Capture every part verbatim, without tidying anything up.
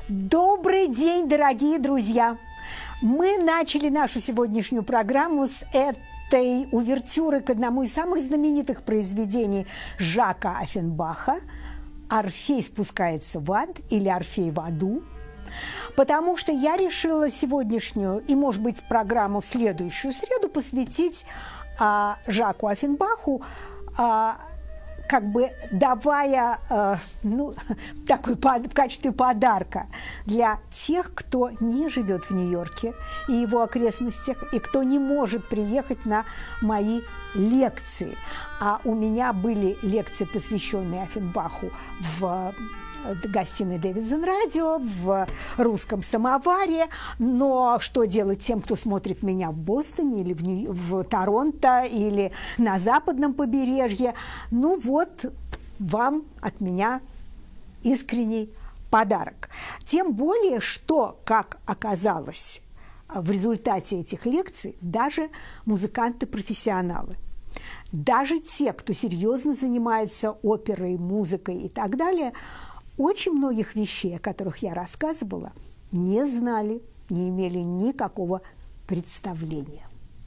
Добрый день, дорогие друзья! Мы начали нашу сегодняшнюю программу с этой увертюры к одному из самых знаменитых произведений Жака Оффенбаха «Орфей спускается в ад» или «Орфей в аду», потому что я решила сегодняшнюю и, может быть, программу в следующую среду посвятить а, Жаку Оффенбаху, а, как бы давая э, ну, такой под, в качестве подарка для тех, кто не живет в Нью-Йорке и его окрестностях, и кто не может приехать на мои лекции. А у меня были лекции, посвященные Оффенбаху в гостиной Дэвидсон Радио, в русском самоваре. Но что делать тем, кто смотрит меня в Бостоне или в, Нью- в Торонто или на западном побережье? Ну вот, вам от меня искренний подарок. Тем более, что, как оказалось в результате этих лекций, даже музыканты-профессионалы, даже те, кто серьезно занимается оперой, музыкой и так далее, очень многих вещей, о которых я рассказывала, не знали, не имели никакого представления.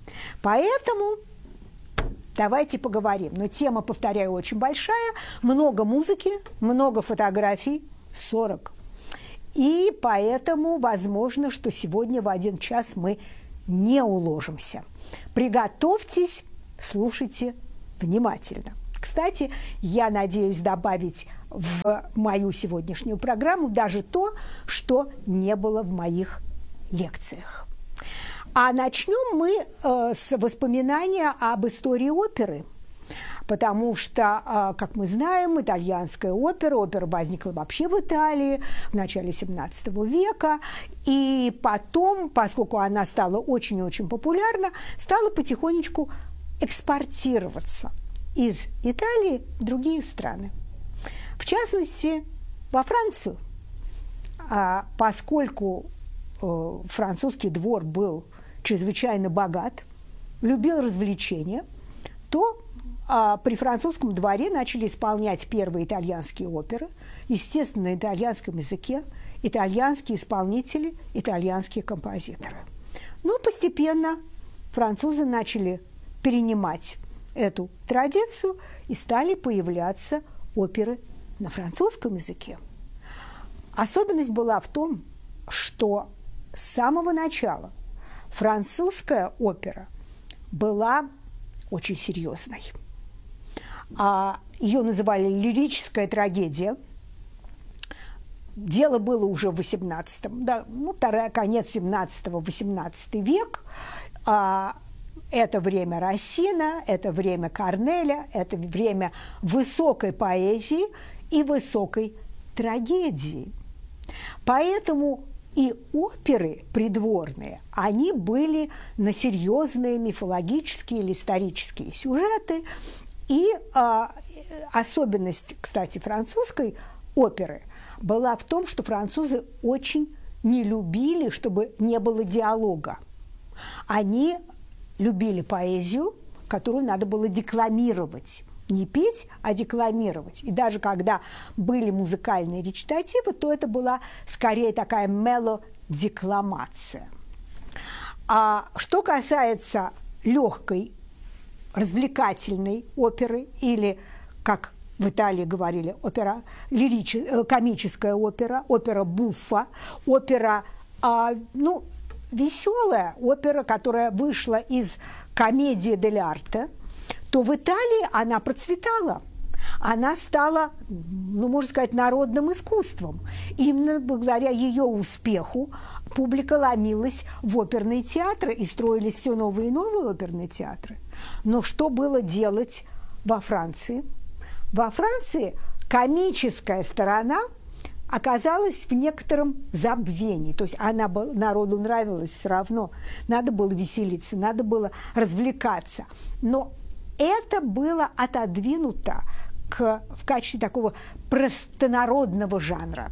Поэтому давайте поговорим. Но тема, повторяю, очень большая. Много музыки, много фотографий, сорок. И поэтому возможно, что сегодня в один час мы не уложимся. Приготовьтесь, слушайте внимательно. Кстати, я надеюсь добавить в мою сегодняшнюю программу даже то, что не было в моих лекциях. А начнем мы э, с воспоминания об истории оперы, потому что, э, как мы знаем, итальянская опера, опера возникла вообще в Италии в начале семнадцатого века, и потом, поскольку она стала очень-очень популярна, стала потихонечку экспортироваться из Италии в другие страны. В частности, во Францию, а поскольку э, французский двор был чрезвычайно богат, любил развлечения, то а, при французском дворе начали исполнять первые итальянские оперы, естественно, на итальянском языке, итальянские исполнители, итальянские композиторы. Но постепенно французы начали перенимать эту традицию, и стали появляться оперы на французском языке. Особенность была в том, что с самого начала французская опера была очень серьезной. А ее называли лирическая трагедия. Дело было уже в восемнадцатом, да, ну, вторая, конец семнадцатого, восемнадцатый век. А, это время Рассина, это время Корнеля, это время высокой поэзии и высокой трагедии. Поэтому и оперы придворные, они были на серьезные мифологические или исторические сюжеты. И а, особенность, кстати, французской оперы была в том, что французы очень не любили, чтобы не было диалога. Они любили поэзию, которую надо было декламировать. Не петь, а декламировать. И даже когда были музыкальные речитативы, то это была скорее такая мелодекламация. А что касается легкой, развлекательной оперы, или, как в Италии говорили, опера, лирическая, комическая опера, опера буффа, опера, а, ну, веселая опера, которая вышла из комедии дель арте, то в Италии она процветала. Она стала, ну, можно сказать, народным искусством. Именно благодаря ее успеху публика ломилась в оперные театры, и строились все новые и новые оперные театры. Но что было делать во Франции? Во Франции комическая сторона оказалась в некотором забвении. То есть она народу нравилась все равно. Надо было веселиться, надо было развлекаться. Но это было отодвинуто к, в качестве такого простонародного жанра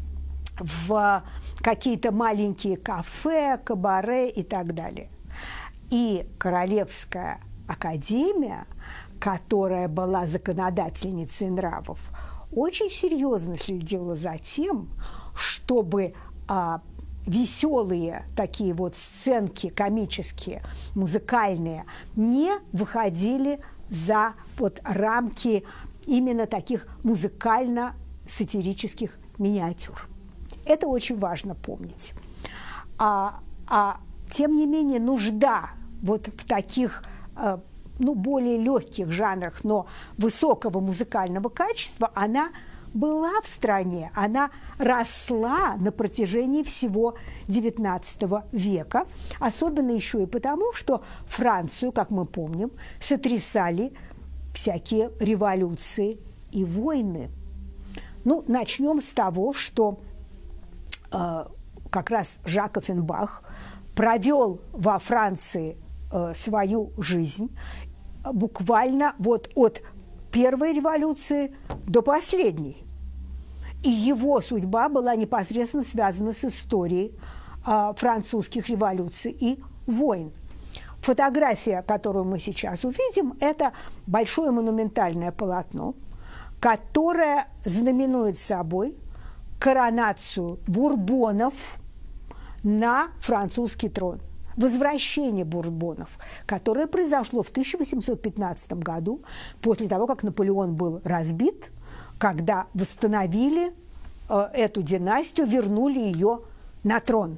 в какие-то маленькие кафе, кабаре и так далее. И Королевская академия, которая была законодательницей нравов, очень серьезно следила за тем, чтобы а, веселые такие вот сценки комические, музыкальные, не выходили за вот рамки именно таких музыкально-сатирических миниатюр. Это очень важно помнить. А, а тем не менее нужда вот в таких ну, более легких жанрах, но высокого музыкального качества, она была в стране, она росла на протяжении всего девятнадцатого века, особенно еще и потому, что Францию, как мы помним, сотрясали всякие революции и войны. Ну, начнем с того, что э, как раз Жак Оффенбах провел во Франции э, свою жизнь буквально вот от первой революции до последней. И его судьба была непосредственно связана с историей э, французских революций и войн. Фотография, которую мы сейчас увидим, это большое монументальное полотно, которое знаменует собой коронацию Бурбонов на французский трон. Возвращение Бурбонов, которое произошло в тысяча восемьсот пятнадцатом году, после того, как Наполеон был разбит, когда восстановили э, эту династию, вернули ее на трон.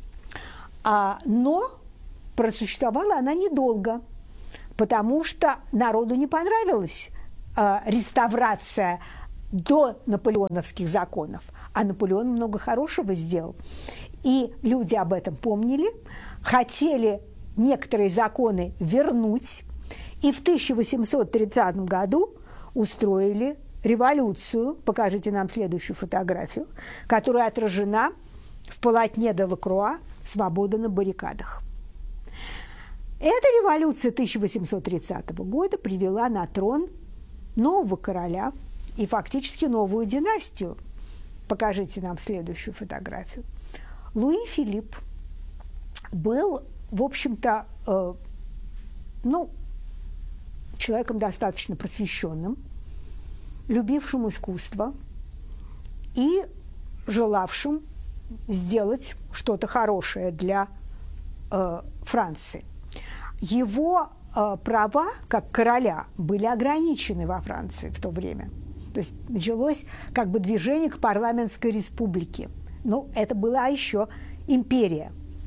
А, но просуществовала она недолго, потому что народу не понравилась э, реставрация до наполеоновских законов, а Наполеон много хорошего сделал. И люди об этом помнили, хотели некоторые законы вернуть, и в тысяча восемьсот тридцатом году устроили революцию, покажите нам следующую фотографию, которая отражена в полотне Делакруа «Свобода на баррикадах». Эта революция тысяча восемьсот тридцатого года привела на трон нового короля и фактически новую династию. Покажите нам следующую фотографию. Луи Филипп был, в общем-то, э, ну, человеком достаточно просвещенным, любившим искусство и желавшим сделать что-то хорошее для э, Франции. Его э, права как короля были ограничены во Франции в то время. То есть началось как бы движение к парламентской республике. Ну, это была еще империя.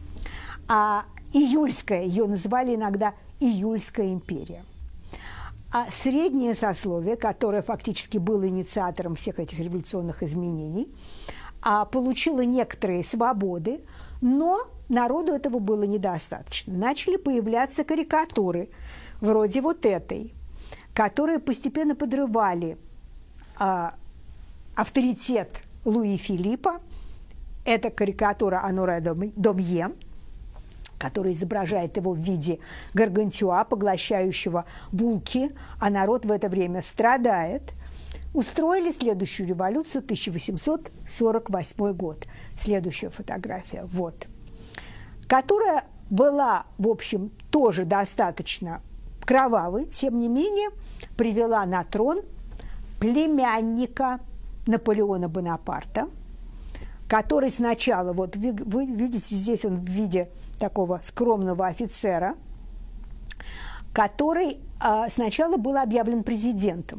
А июльская, ее называли иногда июльская империя. А среднее сословие, которое фактически было инициатором всех этих революционных изменений, получило некоторые свободы, но народу этого было недостаточно. Начали появляться карикатуры, вроде вот этой, которые постепенно подрывали а, авторитет Луи Филиппа. Это карикатура Оноре Домье, который изображает его в виде гаргантюа, поглощающего булки, а народ в это время страдает. Устроили следующую революцию, тысяча восемьсот сорок восьмой год. Следующая фотография, вот. Которая была, в общем, тоже достаточно кровавой, тем не менее, привела на трон племянника Наполеона Бонапарта, который сначала, вот вы, вы видите, здесь он в виде такого скромного офицера, который а, сначала был объявлен президентом.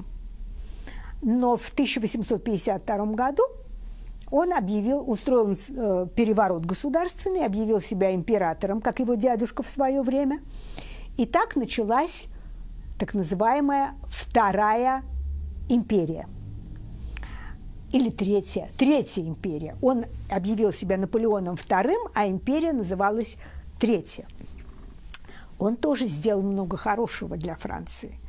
Но в тысяча восемьсот пятьдесят втором году он объявил, устроил э, переворот государственный, объявил себя императором, как его дядюшка в свое время. И так началась так называемая Вторая империя. Или Третья, Третья империя. Он объявил себя Наполеоном вторым, а империя называлась Третья. Он тоже сделал много хорошего для Франции.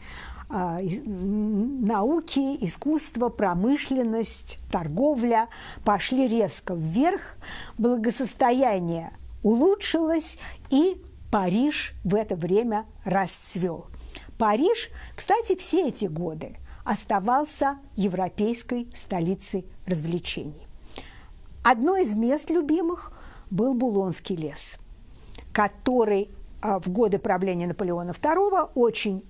Науки, искусство, промышленность, торговля пошли резко вверх, благосостояние улучшилось, и Париж в это время расцвел. Париж, кстати, все эти годы оставался европейской столицей развлечений. Одно из мест любимых был Булонский лес, который в годы правления Наполеона второго очень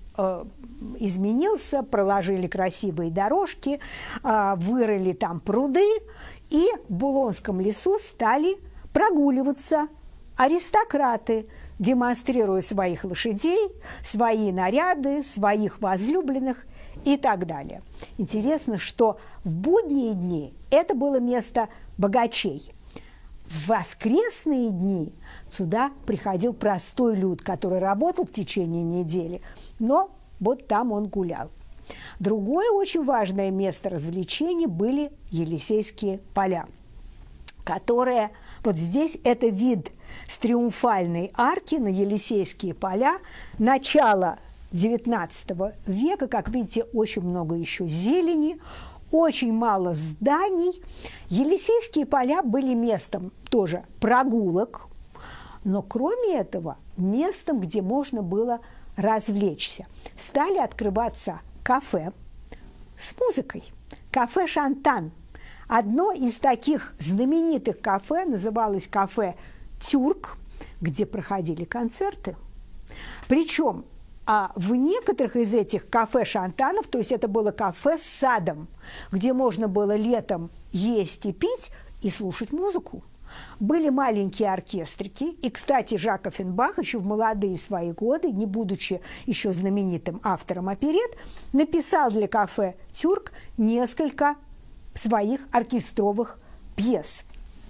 изменился, проложили красивые дорожки, вырыли там пруды, И в Булонском лесу стали прогуливаться аристократы, демонстрируя своих лошадей, свои наряды, своих возлюбленных и так далее. Интересно, что в будние дни это было место богачей. В воскресные дни сюда приходил простой люд, который работал в течение недели, но вот там он гулял. Другое очень важное место развлечений были Елисейские поля, которые, вот здесь это вид с триумфальной арки на Елисейские поля, начало девятнадцатого века, как видите, очень много еще зелени, очень мало зданий. Елисейские поля были местом тоже прогулок, но кроме этого местом, где можно было развлечься. Стали открываться кафе с музыкой. Кафе «Шантан». Одно из таких знаменитых кафе называлось кафе «Тюрк», где проходили концерты. Причем а в некоторых из этих кафе «Шантанов», то есть это было кафе с садом, где можно было летом есть и пить и слушать музыку. Были маленькие оркестрики, и, кстати, Жак Оффенбах еще в молодые свои годы, не будучи еще знаменитым автором оперет, написал для кафе «Тюрк» несколько своих оркестровых пьес.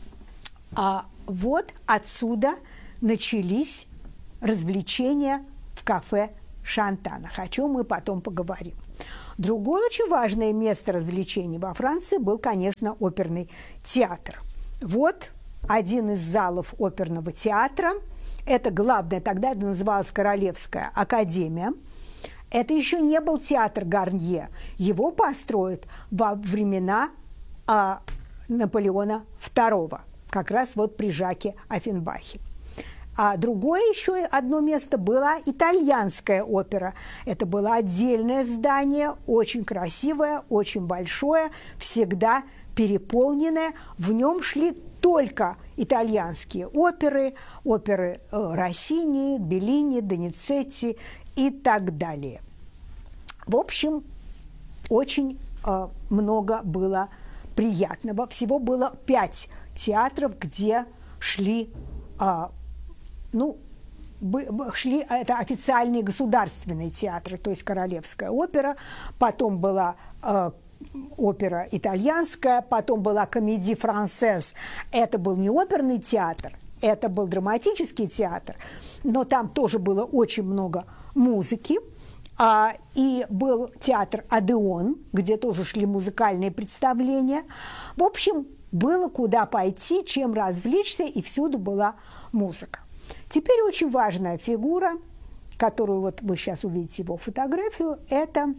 А вот отсюда начались развлечения в кафе «Шантанах», о чем мы потом поговорим. Другое очень важное место развлечений во Франции был, конечно, оперный театр. Вот один из залов оперного театра. Это главное, тогда это называлась Королевская академия. Это еще не был театр Гарнье. Его построят во времена а, Наполеона второго, как раз вот при Жаке Оффенбахе. А другое еще одно место была итальянская опера. Это было отдельное здание, очень красивое, очень большое, всегда переполненное. В нем шли только итальянские оперы, оперы Россини, Беллини, Доницетти и так далее. В общем, очень э, много было приятного. Всего было пять театров, где шли, э, ну, шли, это официальные государственные театры, то есть Королевская опера, потом была э, опера итальянская, потом была Комедия Франсез. Это был не оперный театр, это был драматический театр, но там тоже было очень много музыки. А, и был театр Одеон, где тоже шли музыкальные представления. В общем, было куда пойти, чем развлечься, и всюду была музыка. Теперь очень важная фигура, которую вот вы сейчас увидите его фотографию, это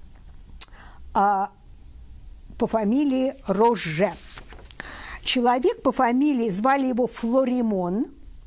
а, по фамилии Роже. Человек по фамилии, звали его Флоримон,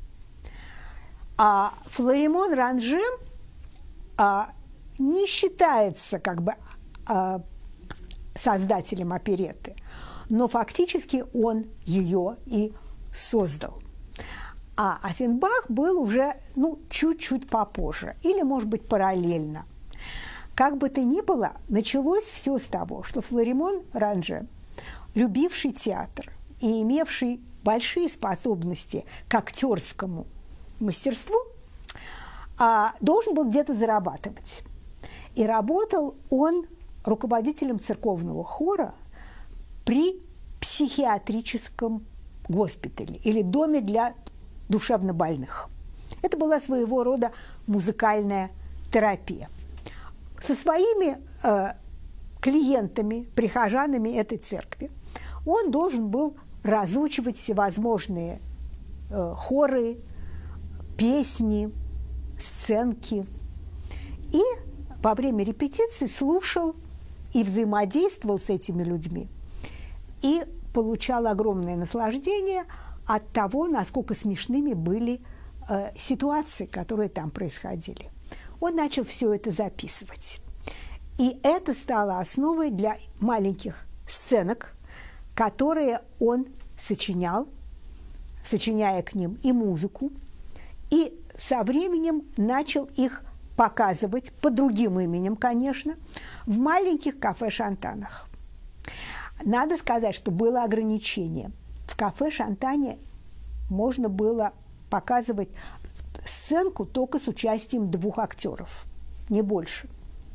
а Флоримон Ранже а, не считается как бы а, создателем оперетты, но фактически он ее и создал. А Оффенбах был уже ну, чуть-чуть попозже, или, может быть, параллельно. Как бы то ни было, началось все с того, что Флоримон Ранже, любивший театр и имевший большие способности к актерскому мастерству, должен был где-то зарабатывать. И работал он руководителем церковного хора при психиатрическом госпитале или доме для душевнобольных. Это была своего рода музыкальная терапия. Со своими э, клиентами, прихожанами этой церкви он должен был разучивать всевозможные э, хоры, песни, сценки. И во время репетиции слушал и взаимодействовал с этими людьми. И получал огромное наслаждение от того, насколько смешными были э, ситуации, которые там происходили. Он начал все это записывать. И это стало основой для маленьких сценок, которые он сочинял, сочиняя к ним и музыку, и со временем начал их показывать, под другим именем, конечно, в маленьких кафе-шантанах. Надо сказать, что было ограничение. В кафе «Шантане» можно было показывать сценку только с участием двух актеров, не больше.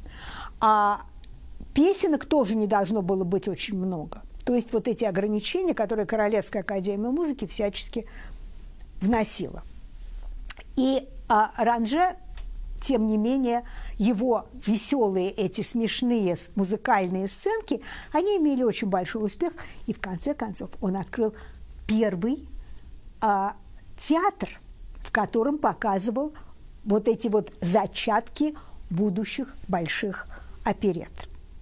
А песенок тоже не должно было быть очень много. То есть вот эти ограничения, которые Королевская академия музыки всячески вносила. И а, Ранже, тем не менее, его веселые эти смешные музыкальные сценки, они имели очень большой успех, и в конце концов он открыл первый а, театр, в котором показывал вот эти вот зачатки будущих больших оперет.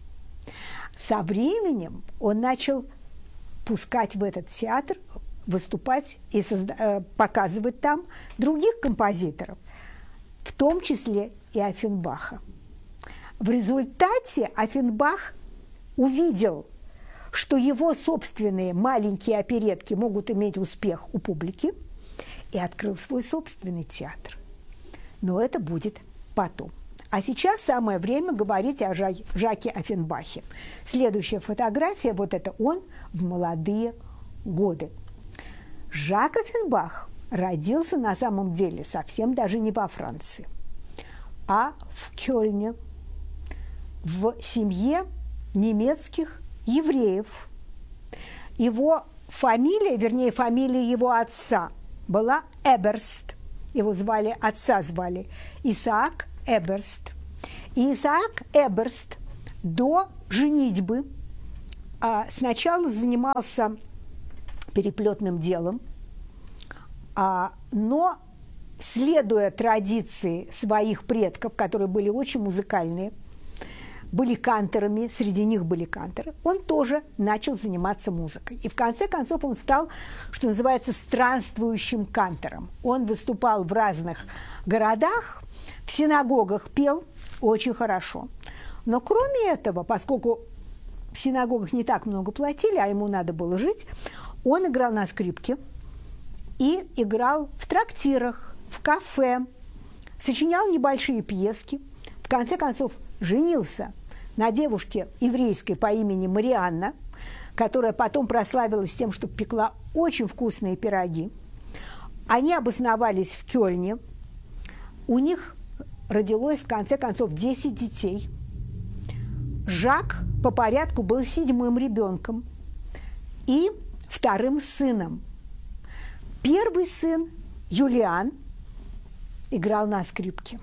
Со временем он начал пускать в этот театр, выступать и созда- показывать там других композиторов, в том числе и Оффенбаха. В результате Оффенбах увидел, что его собственные маленькие оперетки могут иметь успех у публики, и открыл свой собственный театр. Но это будет потом. А сейчас самое время говорить о Жа- Жаке Оффенбахе. Следующая фотография, вот это он в молодые годы. Жак Оффенбах родился на самом деле совсем даже не во Франции, а в Кёльне, в семье немецких евреев. Его фамилия, вернее, фамилия его отца была Эберст. Его звали, отца звали Исаак Эберст. И Исаак Эберст до женитьбы а, сначала занимался переплетным делом, а, но, следуя традиции своих предков, которые были очень музыкальные, были канторами, среди них были канторы, он тоже начал заниматься музыкой. И в конце концов он стал, что называется, странствующим кантором. Он выступал в разных городах, в синагогах пел очень хорошо. Но кроме этого, поскольку в синагогах не так много платили, а ему надо было жить, он играл на скрипке и играл в трактирах, в кафе, сочинял небольшие пьески, в конце концов женился на девушке еврейской по имени Марианна, которая потом прославилась тем, что пекла очень вкусные пироги. Они обосновались в Кёльне. У них родилось, в конце концов, десять детей. Жак по порядку был седьмым ребенком и вторым сыном. Первый сын, Юлиан, играл на скрипке.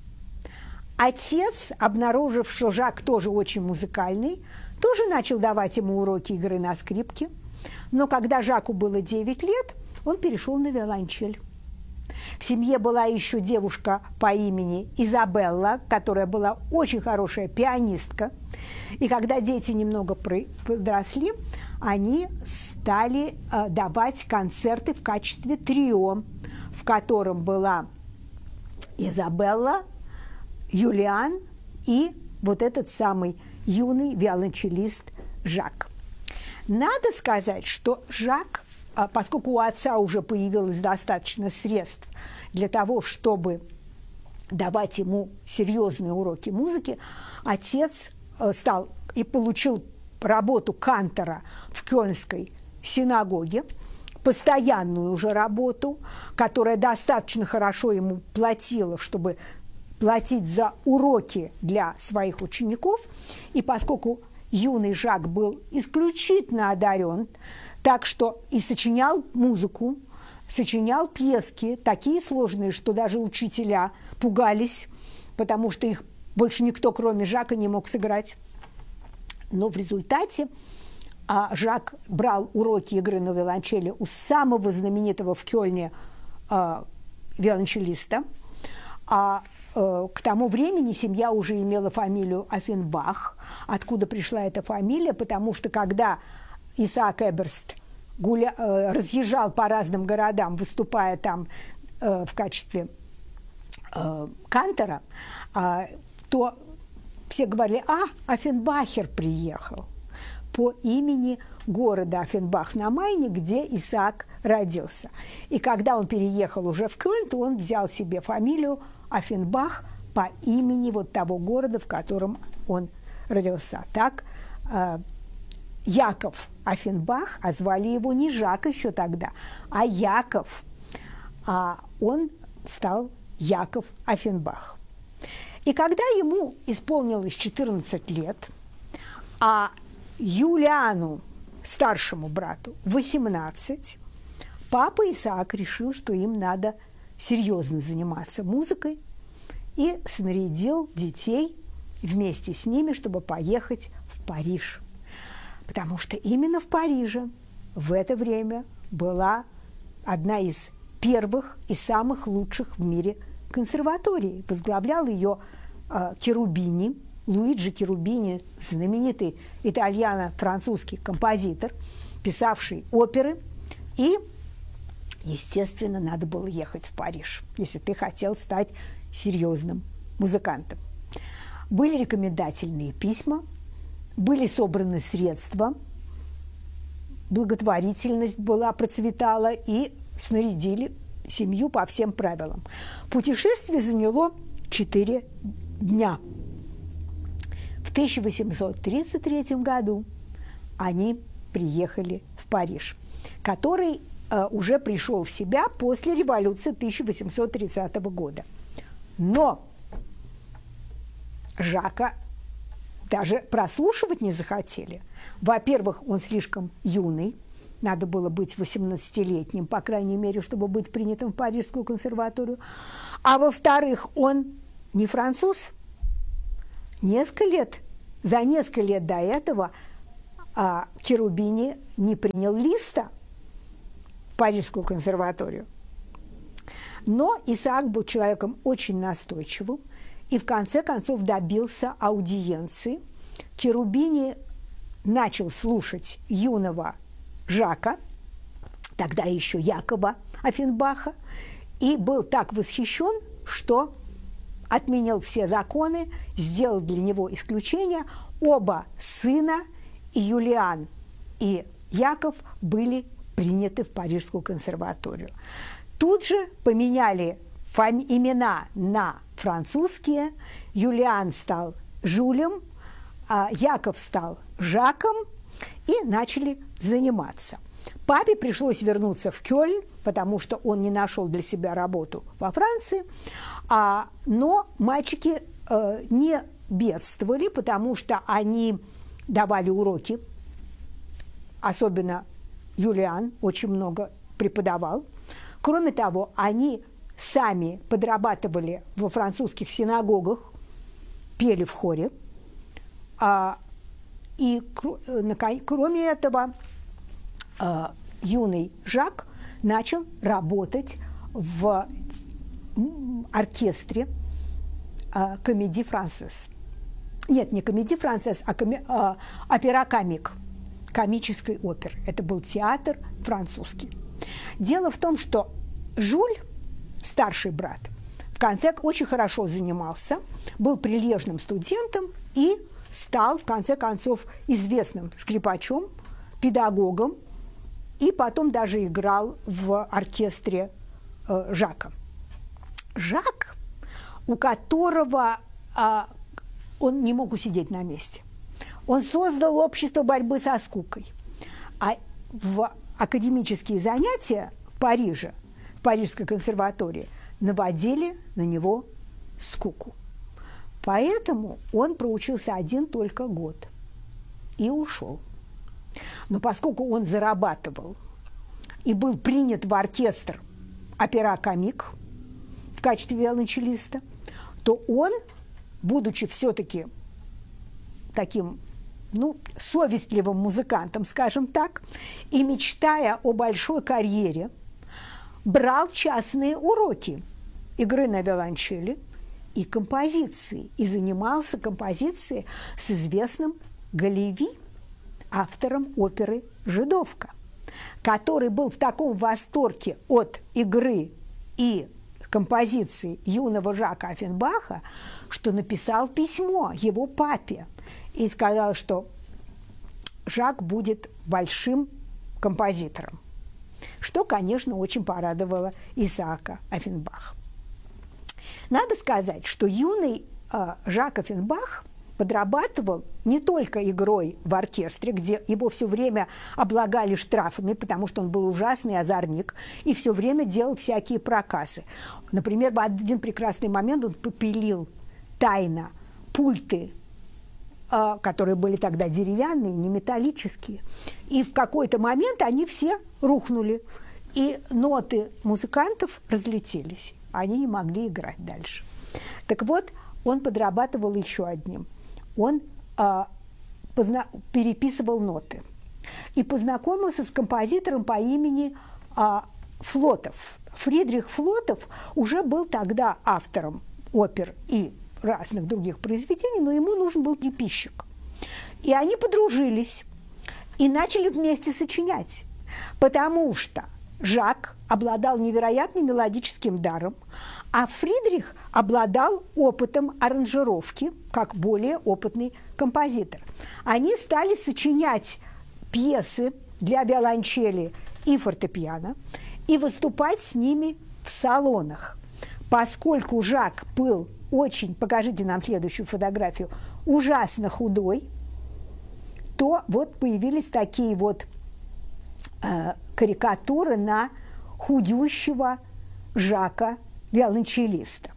Отец, обнаружив, что Жак тоже очень музыкальный, тоже начал давать ему уроки игры на скрипке. Но когда Жаку было девять лет, он перешел на виолончель. В семье была еще девушка по имени Изабелла, которая была очень хорошая пианистка. И когда дети немного подросли, они стали э, давать концерты в качестве трио, в котором была Изабелла, Юлиан и вот этот самый юный виолончелист Жак. Надо сказать, что Жак, поскольку у отца уже появилось достаточно средств для того, чтобы давать ему серьезные уроки музыки, отец стал и получил работу кантора в Кёльнской синагоге, постоянную уже работу, которая достаточно хорошо ему платила, чтобы платить за уроки для своих учеников. И поскольку юный Жак был исключительно одарен, так что и сочинял музыку, сочинял пьески, такие сложные, что даже учителя пугались, потому что их больше никто, кроме Жака, не мог сыграть. Но в результате а, Жак брал уроки игры на виолончели у самого знаменитого в Кёльне а, виолончелиста. А к тому времени семья уже имела фамилию Оффенбах. Откуда пришла эта фамилия? Потому что когда Исаак Эберст гуля... разъезжал по разным городам, выступая там э, в качестве э, кантора, э, то все говорили: «А, Оффенбахер приехал», по имени города Оффенбах на Майне, где Исаак родился. И когда он переехал уже в Кёльн, то он взял себе фамилию Оффенбах по имени вот того города, в котором он родился. Так э, Яков Оффенбах, а звали его не Жак еще тогда, а Яков, а он стал Яков Оффенбах. И когда ему исполнилось четырнадцать лет, а Юлиану, старшему брату, восемнадцать, папа Исаак решил, что им надо серьезно заниматься музыкой, и снарядил детей вместе с ними, чтобы поехать в Париж. Потому что именно в Париже в это время была одна из первых и самых лучших в мире консерваторий. Возглавлял ее э, Черубини, Луиджи Черубини, знаменитый итальяно-французский композитор, писавший оперы. И, естественно, надо было ехать в Париж, если ты хотел стать серьезным музыкантом. Были рекомендательные письма, были собраны средства, благотворительность была, процветала, и снарядили семью по всем правилам. Путешествие заняло четыре дня. В тысяча восемьсот тридцать третьем году они приехали в Париж, который э, уже пришел в себя после революции тысяча восемьсот тридцатого года. Но Жака даже прослушивать не захотели. Во-первых, он слишком юный, надо было быть восемнадцатилетним, по крайней мере, чтобы быть принятым в Парижскую консерваторию. А во-вторых, он не француз. Несколько лет, за несколько лет до этого а, Черубини не принял Листа в Парижскую консерваторию. Но Исаак был человеком очень настойчивым и в конце концов добился аудиенции. Черубини начал слушать юного Жака, тогда еще Якова Оффенбаха, и был так восхищен, что отменил все законы, сделал для него исключение. Оба сына, и Юлиан, и Яков, были приняты в Парижскую консерваторию. Тут же поменяли имена на французские. Юлиан стал Жюлем, а Яков стал Жаком, и начали заниматься. Папе пришлось вернуться в Кёльн, потому что он не нашел для себя работу во Франции, а, но мальчики э, не бедствовали, потому что они давали уроки, особенно Юлиан очень много преподавал. Кроме того, они сами подрабатывали во французских синагогах, пели в хоре. А, и кроме этого, а, юный Жак начал работать в оркестре а, Комедии Франсес. Нет, не Комедии Франсес, а, коми, а опера комик, комической оперы. Это был театр французский. Дело в том, что Жюль, старший брат, в конце очень хорошо занимался, был прилежным студентом и стал, в конце концов, известным скрипачом, педагогом, и потом даже играл в оркестре э, Жака. Жак, у которого э, он не мог усидеть на месте, он создал общество борьбы со скукой, а в академические занятия в Париже, в Парижской консерватории, наводили на него скуку. Поэтому он проучился один только год и ушел. Но поскольку он зарабатывал и был принят в оркестр опера комик в качестве виолончелиста, то он, будучи все-таки таким, ну, совестливым музыкантом, скажем так, и мечтая о большой карьере, брал частные уроки игры на виолончели и композиции, и занимался композицией с известным Галеви, автором оперы «Жидовка», который был в таком восторге от игры и композиции юного Жака Оффенбаха, что написал письмо его папе и сказал, что Жак будет большим композитором, что, конечно, очень порадовало Исаака Оффенбаха. Надо сказать, что юный э, Жак Оффенбах подрабатывал не только игрой в оркестре, где его все время облагали штрафами, потому что он был ужасный озорник, и все время делал всякие проказы. Например, в один прекрасный момент он попилил тайно пульты, которые были тогда деревянные, не металлические, и в какой-то момент они все рухнули, и ноты музыкантов разлетелись, они не могли играть дальше. Так вот, он подрабатывал еще одним. Он а, позна- переписывал ноты и познакомился с композитором по имени а, Флотов. Фридрих Флотов уже был тогда автором опер и разных других произведений, но ему нужен был приписчик. И они подружились и начали вместе сочинять, потому что Жак обладал невероятным мелодическим даром, а Фридрих обладал опытом аранжировки, как более опытный композитор. Они стали сочинять пьесы для виолончели и фортепиано и выступать с ними в салонах. Поскольку Жак был очень, покажите нам следующую фотографию, ужасно худой, то вот появились такие вот э, карикатуры на худющего Жака виолончелиста.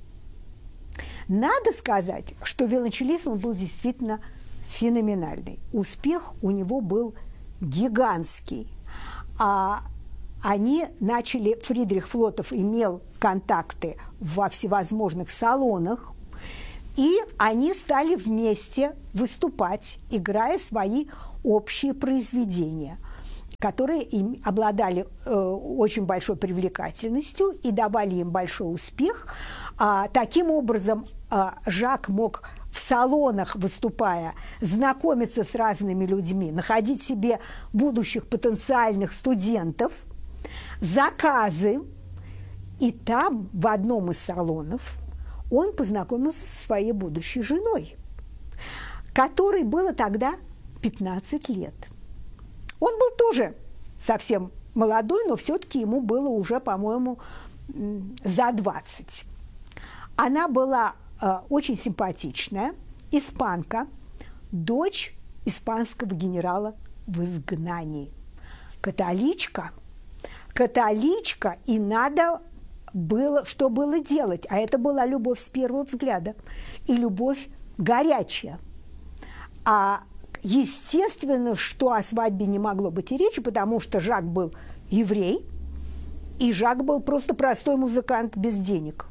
Надо сказать, что виолончелист он был действительно феноменальный. Успех у него был гигантский. А они начали, Фридрих Флотов имел контакты во всевозможных салонах, и они стали вместе выступать, играя свои общие произведения, которые им обладали э, очень большой привлекательностью и давали им большой успех. А, таким образом, а, Жак мог в салонах, выступая, знакомиться с разными людьми, находить себе будущих потенциальных студентов, заказы. И там, в одном из салонов, он познакомился со своей будущей женой, которой было тогда пятнадцать лет. Он был тоже совсем молодой, но все-таки ему было уже, по-моему, за двадцать. Она была э, очень симпатичная, испанка, дочь испанского генерала в изгнании. Католичка, католичка, и надо было, что было делать. А это была любовь с первого взгляда, и любовь горячая. А естественно, что о свадьбе не могло быть и речи, потому что Жак был еврей, и Жак был просто простой музыкант без денег.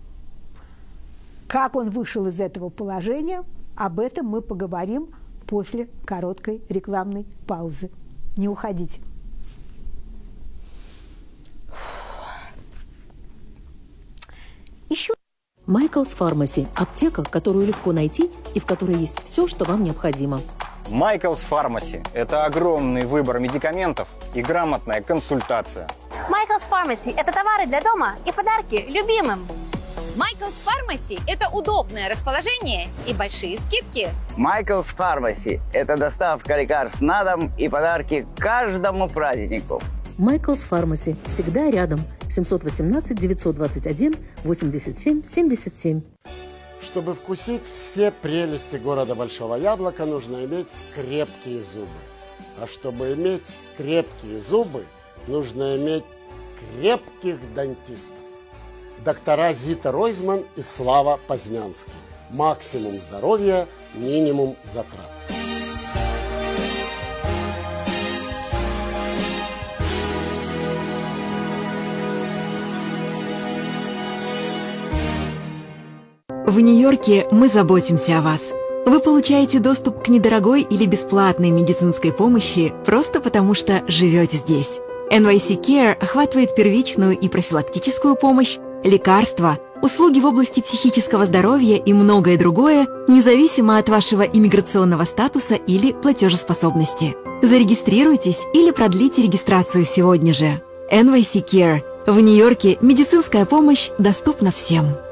Как он вышел из этого положения, об этом мы поговорим после короткой рекламной паузы. Не уходите. Еще Michael's Pharmacy – аптека, которую легко найти и в которой есть все, что вам необходимо. Michael's Pharmacy – это огромный выбор медикаментов и грамотная консультация. Michael's Pharmacy – это товары для дома и подарки любимым. Michael's Pharmacy – это удобное расположение и большие скидки. Michael's Pharmacy – это доставка лекарств на дом и подарки каждому празднику. Michael's Pharmacy – всегда рядом. семьсот восемнадцать девятьсот двадцать один восемьдесят семь семьдесят семь. Чтобы вкусить все прелести города Большого Яблока, нужно иметь крепкие зубы. А чтобы иметь крепкие зубы, нужно иметь крепких дантистов. Доктора Зита Ройзман и Слава Познянский. Максимум здоровья, минимум затрат. В Нью-Йорке мы заботимся о вас. Вы получаете доступ к недорогой или бесплатной медицинской помощи просто потому, что живете здесь. эн вай си Care охватывает первичную и профилактическую помощь, лекарства, услуги в области психического здоровья и многое другое, независимо от вашего иммиграционного статуса или платежеспособности. Зарегистрируйтесь или продлите регистрацию сегодня же. эн вай си Care. В Нью-Йорке медицинская помощь доступна всем.